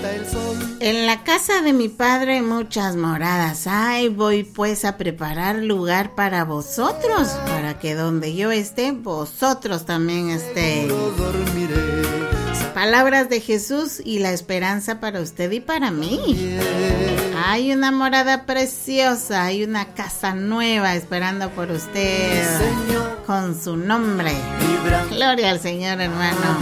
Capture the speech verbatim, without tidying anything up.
En la casa de mi padre muchas moradas hay, voy pues a preparar lugar para vosotros, para que donde yo esté, vosotros también estéis. Palabras de Jesús y la esperanza para usted y para mí. Hay una morada preciosa, hay una casa nueva esperando por usted, con su nombre. Gloria al Señor, hermano.